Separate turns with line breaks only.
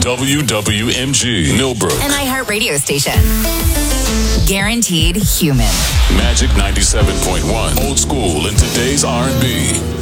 WWMG, Millbrook.
An iHeart radio station. Guaranteed human.
Magic 97.1. Old school in today's R&B.